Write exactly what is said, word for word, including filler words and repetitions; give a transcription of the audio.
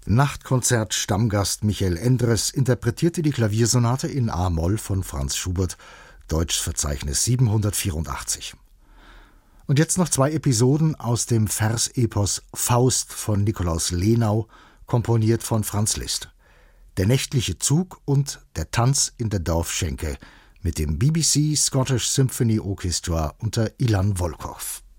Nachtkonzert Stammgast Michael Endres interpretierte die Klaviersonate in a-Moll von Franz Schubert, Deutschverzeichnis siebenhundertvierundachtzig. Und jetzt noch zwei Episoden aus dem Versepos Faust von Nikolaus Lenau, komponiert von Franz Liszt. Der nächtliche Zug und der Tanz in der Dorfschenke mit dem B B C Scottish Symphony Orchestra unter Ilan Volkov.